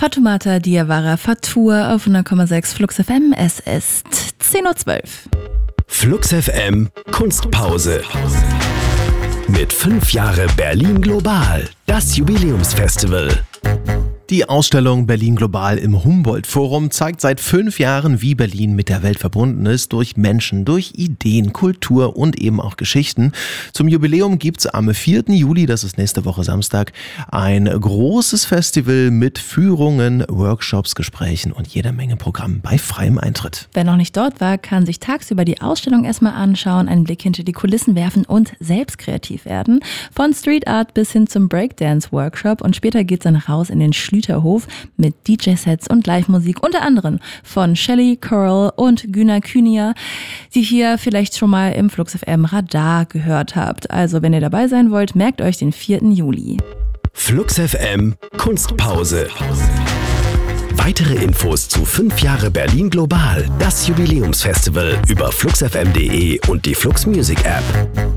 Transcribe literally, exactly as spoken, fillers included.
Fatoumata Diawara Fatur auf hundert Komma sechs Flux F M. Es ist zehn Uhr zwölf. Flux F M Kunstpause. Mit fünf Jahre Berlin Global, das Jubiläumsfestival. Die Ausstellung Berlin Global im Humboldt-Forum zeigt seit fünf Jahren, wie Berlin mit der Welt verbunden ist, durch Menschen, durch Ideen, Kultur und eben auch Geschichten. Zum Jubiläum gibt's am vierten Juli, das ist nächste Woche Samstag, ein großes Festival mit Führungen, Workshops, Gesprächen und jeder Menge Programm bei freiem Eintritt. Wer noch nicht dort war, kann sich tagsüber die Ausstellung erstmal anschauen, einen Blick hinter die Kulissen werfen und selbst kreativ werden. Von Street Art bis hin zum Breakdance-Workshop und später geht's dann raus in den Schlüterhof mit D J-Sets und Live-Musik, unter anderem von Shelley Curl und Güner Kühnier, die hier vielleicht schon mal im Flux F M Radar gehört habt. Also wenn ihr dabei sein wollt, merkt euch den vierten Juli. Flux F M Kunstpause. Weitere Infos zu fünf Jahre Berlin Global, das Jubiläumsfestival über flux f m punkt de und die Flux Music App.